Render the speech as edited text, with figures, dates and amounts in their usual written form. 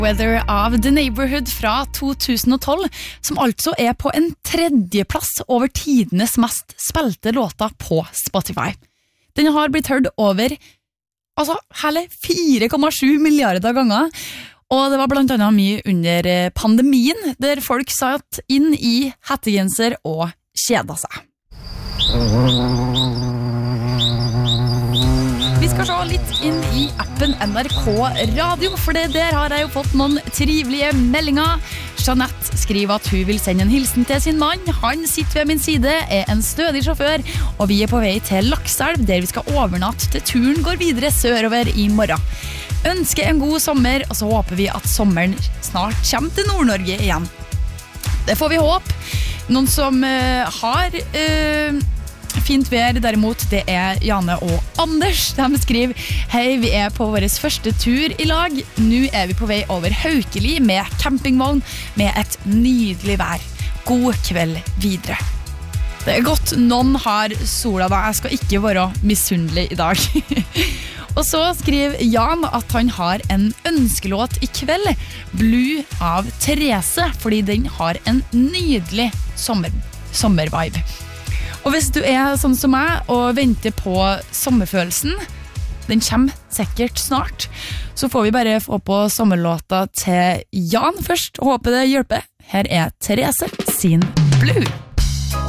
Weather av The Neighborhood fra 2012, som altså er på en 3. plass over tidenes mest spilte låter på Spotify. Den har blitt hørt over hele 4,7 milliarder ganger, og det var blant annet mye under pandemien, der folk satt inn i hettegenser og kjeda seg. Vi skal se litt inn i appen NRK Radio, for der har jeg jo fått noen trivelige meldinger. Jeanette skriver at hun vil sende en hilsen til sin mann. Han sitter ved min side, er en stødig sjåfør, og vi er på vei til Lakselv, der vi skal overnatte til turen går videre sørover i morgen. Ønsker en god sommer, og så håper vi at sommeren snart kommer til Nord-Norge igjen. Det får vi håpe. Noen som har fint vær derimot, det er Janne og Anders. De skriver: Hei, vi er på vår første tur i lag. Nå er vi på vei over Haukeli med campingvogn med et nydelig vær. God kveld videre. Det er godt noen har sola da. Jeg skal ikke være misunnelig i dag. Og så skriver Jan at han har en ønskelåt i kveld, Blue av Therese, fordi den har en nydelig sommervibe. Og hvis du er sånn som meg og venter på sommerfølelsen, den kommer sikkert snart, så får vi bare få på sommerlåta til Jan først, og håper det hjelper. Her er Therese sin Blue.